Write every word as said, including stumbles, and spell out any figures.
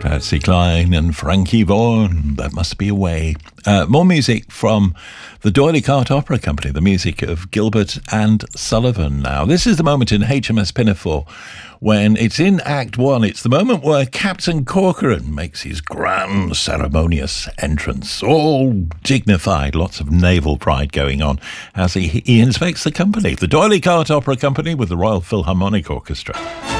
Patsy Cline and Frankie Vaughan, That Must Be a Way. Uh, more music from the D'Oyly Carte Opera Company, the music of Gilbert and Sullivan now. This is the moment in H M S Pinafore when it's in Act One. It's the moment where Captain Corcoran makes his grand ceremonious entrance, all dignified, lots of naval pride going on as he, he inspects the company, the D'Oyly Carte Opera Company with the Royal Philharmonic Orchestra.